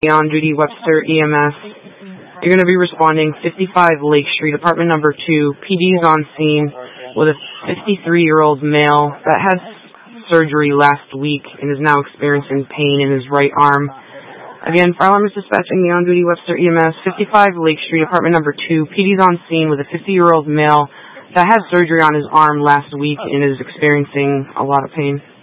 On-duty Webster EMS. You're going to be responding 55 Lake Street, apartment number 2. PD's on scene with a 53-year-old male that had surgery last week and is now experiencing pain in his right arm. Again, fire alarm is dispatching the on-duty Webster EMS, 55 Lake Street, apartment number 2. PD's on scene with a 50-year-old male that had surgery on his arm last week and is experiencing a lot of pain.